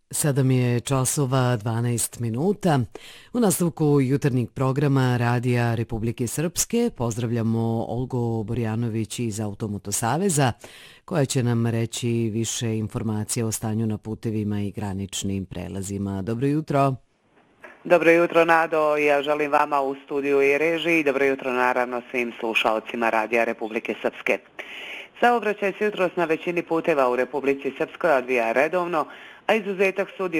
Sada mi je časova 12 minuta. U nastavku jutarnjeg programa Radija Republike Srpske pozdravljamo Olgu Borjanović iz Automoto Saveza, koja će nam reći više informacija o stanju na putevima i graničnim prelazima. Dobro jutro. Dobro jutro, Nado. Ja želim vama u studiju i režiji. Dobro jutro, naravno, svim slušalcima Radija Republike Srpske. Saobraćaj se jutros na većini puteva u Republici Srpskoj odvija redovno, a izuzetak su